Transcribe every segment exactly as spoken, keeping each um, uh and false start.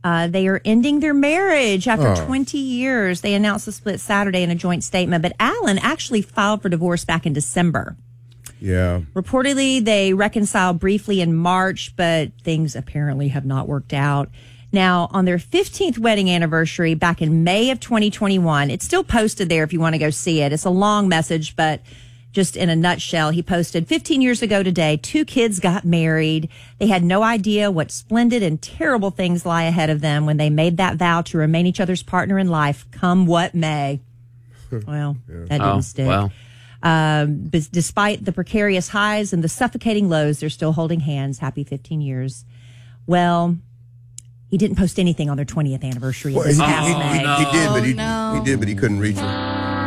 Uh, they are ending their marriage after Oh. twenty years. They announced the split Saturday in a joint statement, but Alan actually filed for divorce back in December. Yeah. Reportedly, they reconciled briefly in March, but things apparently have not worked out. Now, on their fifteenth wedding anniversary back in May of twenty twenty-one, it's still posted there if you want to go see it. It's a long message, but just in a nutshell, he posted, fifteen years ago today, two kids got married. They had no idea what splendid and terrible things lie ahead of them when they made that vow to remain each other's partner in life, come what may. Well, yeah. that didn't oh, stick. Well. Um, but despite the precarious highs and the suffocating lows, they're still holding hands. Happy fifteen years. Well, he didn't post anything on their twentieth anniversary. Well, this he, past he, May. he, he did, but he, Oh, no. he did, but he couldn't reach her.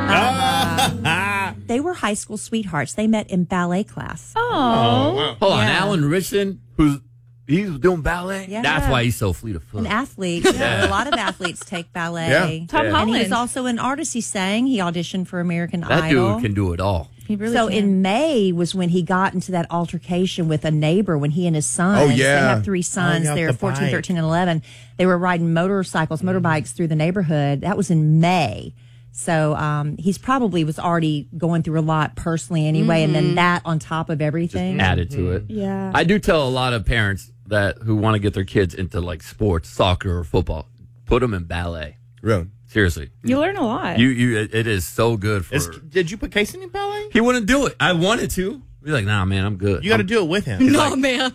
Uh, they were high school sweethearts. They met in ballet class. Oh. Hold on, Yeah. Alan Richardson, who's he's doing ballet. Yeah. That's why he's so fleet of foot. An athlete. Yeah. A lot of athletes take ballet. Yeah. Tom Yeah. Holland. And he was also an artist. He sang. He auditioned for American that Idol. dude can do it all. He really so can. in May was when he got into that altercation with a neighbor when he and his sons, Oh, they yeah. have three sons, Oh, yeah, they're the fourteen, bike. thirteen, and eleven. They were riding motorcycles, motorbikes through the neighborhood. That was in May. So um, he's probably was already going through a lot personally anyway, and then that on top of everything. Added to it. Yeah. I do tell a lot of parents that who want to get their kids into like sports, soccer or football, put them in ballet. Really? Seriously. You learn a lot. You you it, it is so good for Is, did you put Casey in ballet? He wouldn't do it. I wanted to. He's like, nah, man, I'm good. You got to I'm- do it with him. no, man.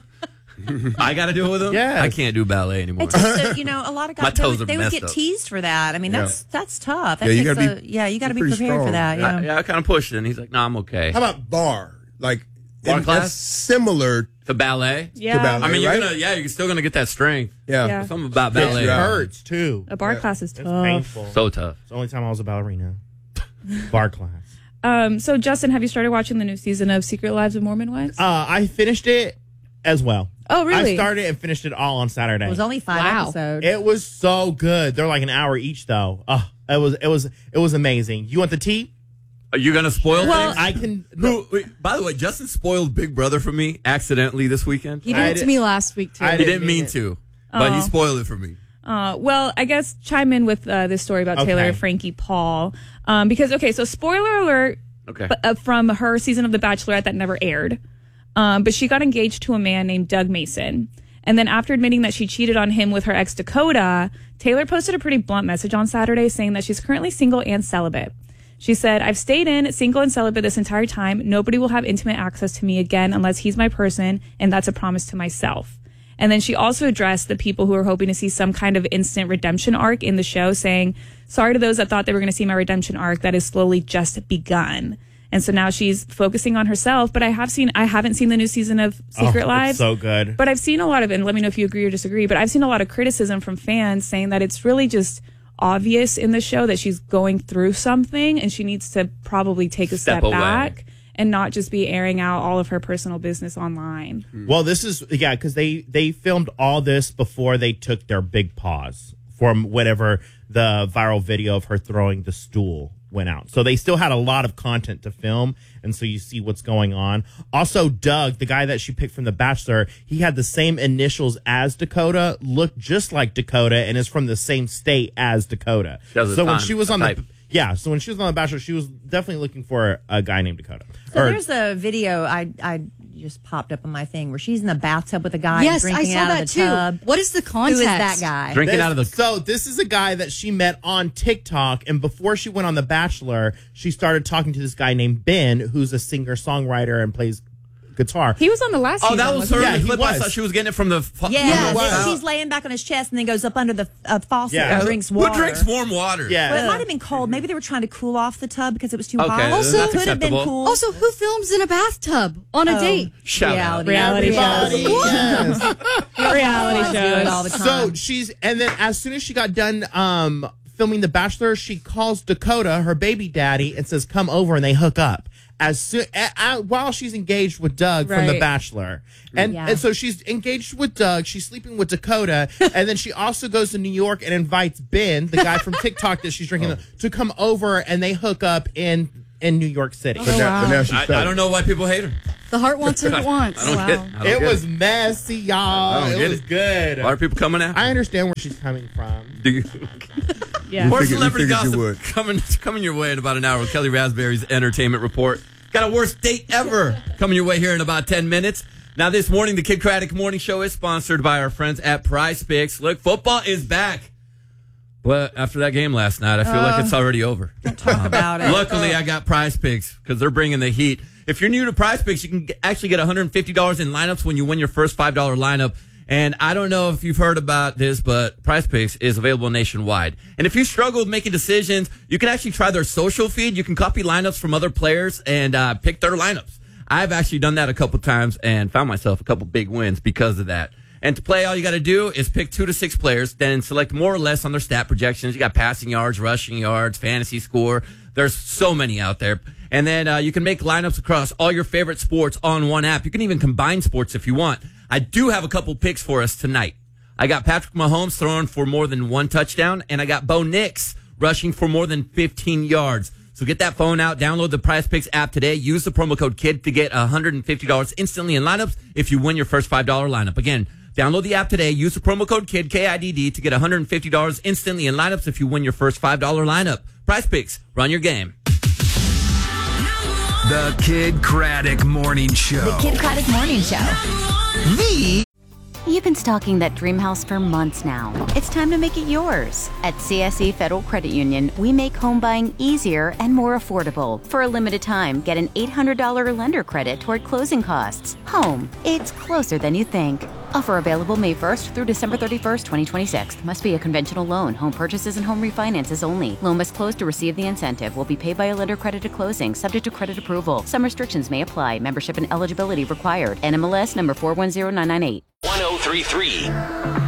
I got to do it with him? Yes. I can't do ballet anymore. It takes a, you know, a lot of My guys, they toes would, are they would messed get up. teased for that. I mean, Yeah. that's that's tough. That Yeah, you takes gotta a, be- yeah, you got to be you're pretty prepared for strong. that. Yeah. I, yeah, I kind of pushed it, and he's like, nah, I'm okay. How about bar? Like, Bar it- class? that's similar To ballet? Yeah. ballet. I mean, you're right? gonna, yeah, you're still gonna get that strength. Yeah. Yeah. Something about It ballet. hurts, too. A bar Yeah. class is It's tough. painful. So tough. It's the only time I was a ballerina. Bar class. Um, so, Justin, have you started watching the new season of Secret Lives of Mormon Wives? Uh, I finished it as well. Oh, really? I started and finished it all on Saturday. It was only five Wow. episodes. It was so good. They're like an hour each, though. Oh, it was it was it was amazing. You want the tea? Are you gonna spoil Well, things? I can. Who, wait, by the way, Justin spoiled Big Brother for me accidentally this weekend. He He, did I it to did- me last week, too. I didn't mean mean it. to, but he Oh. spoiled it for me. Uh, well, I guess chime in with uh, this story about Okay. Taylor Frankie Paul. Um, because, okay, so spoiler alert Okay. b- uh, from her season of The Bachelorette that never aired. Um, but she got engaged to a man named Doug Mason. And then after admitting that she cheated on him with her ex Dakota, Taylor posted a pretty blunt message on Saturday saying that she's currently single and celibate. She said, I've stayed in, single and celibate this entire time. Nobody will have intimate access to me again unless he's my person, and that's a promise to myself. And then she also addressed the people who are hoping to see some kind of instant redemption arc in the show, saying, sorry to those that thought they were going to see my redemption arc that is slowly just begun. And so now she's focusing on herself. But I have seen, I haven't seen the new season of Secret Oh, Lives. it's so good. But I've seen a lot of, and let me know if you agree or disagree, but I've seen a lot of criticism from fans saying that it's really just obvious in the show that she's going through something and she needs to probably take a Step step, away. back and not just be airing out all of her personal business online. Well, this is yeah, because they they filmed all this before they took their big pause from whatever the viral video of her throwing the stool went out. So they still had a lot of content to film, and so you see what's going on. Also, Doug, the guy that she picked from The Bachelor, he had the same initials as Dakota, looked just like Dakota, and is from the same state as Dakota. She has a So when time- she was a on type. the yeah, so when she was on The Bachelor, she was definitely looking for a guy named Dakota. So Or- there's a video I I just popped up on my thing where she's in the bathtub with a guy Yes, I drinking saw out that of the too. tub. What is the Who context? is that guy? Drinking This- out of the. So this is a guy that she met on TikTok, and before she went on The Bachelor, she started talking to this guy named Ben, who's a singer songwriter and plays guitar. He was on the last Oh, season. that was wasn't her Yeah, in the he clip. I was. thought she was getting it from the. Fu- Yeah, from the then was. she's laying back on his chest and then goes up under the uh, faucet Yeah. and drinks water. Who drinks warm water? Yeah. Well, it might have been cold. Maybe they were trying to cool off the tub because it was too Okay, hot. Also- that's could have been acceptable. cool. Also, who films in a bathtub on a Oh, date? Shout out. reality, Reality shows. shows. Yes. Reality Do it shows. all the time. So she's, and then as soon as she got done um, filming The Bachelor, she calls Dakota, her baby daddy, and says, "Come over," and they hook up. As soon a, a, while she's engaged with Doug from The Right. Bachelor, and Yeah. and so she's engaged with Doug. She's sleeping with Dakota, and then she also goes to New York and invites Ben, the guy from TikTok that she's drinking, to come over, and they hook up in in New York City. But now, but now she's I, stuck. I don't know why people hate her. The heart wants what it wants. I don't Wow. get, I don't It get was messy, y'all. I don't It get was it. good. A lot of people coming out. I understand where she's coming from. Do you? Yeah. More figured- we celebrity figured you gossip would. coming coming your way in about an hour with Kelly Raspberry's entertainment report. Got a worst date ever coming your way here in about ten minutes. Now, this morning, the Kid Craddock Morning Show is sponsored by our friends at Prize Picks. Look, football is back. But after that game last night, I feel like it's already over. Talk about it. Luckily, I got Prize Picks because they're bringing the heat. If you're new to Prize Picks, you can get, actually get one hundred fifty dollars in lineups when you win your first five dollar lineup. And I don't know if you've heard about this, but Prize Picks is available nationwide. And if you struggle with making decisions, you can actually try their social feed. You can copy lineups from other players and uh, pick their lineups. I've actually done that a couple times and found myself a couple big wins because of that. And to play, all you got to do is pick two to six players, then select more or less on their stat projections. You got passing yards, rushing yards, fantasy score. There's so many out there. And then uh, you can make lineups across all your favorite sports on one app. You can even combine sports if you want. I do have a couple picks for us tonight. I got Patrick Mahomes throwing for more than one touchdown, and I got Bo Nix rushing for more than fifteen yards. So get that phone out, download the Prize Picks app today. Use the promo code KID to get one hundred fifty dollars instantly in lineups if you win your first five dollar lineup. Again, download the app today. Use the promo code KID, K I D D, to get one hundred fifty dollars instantly in lineups if you win your first five dollar lineup. Prize Picks, run your game. The Kid Craddock Morning Show. The Kid Craddock Morning Show. The You've been stalking that dream house for months now. It's time to make it yours. At C S E Federal Credit Union, we make home buying easier and more affordable. For a limited time, get an eight hundred dollars lender credit toward closing costs. Home, it's closer than you think. Offer available May first through December thirty-first, twenty twenty-six. Must be a conventional loan. Home purchases and home refinances only. Loan must close to receive the incentive. Will be paid by a lender credit at closing, subject to credit approval. Some restrictions may apply. Membership and eligibility required. N M L S number four one zero nine nine eight. one oh three point three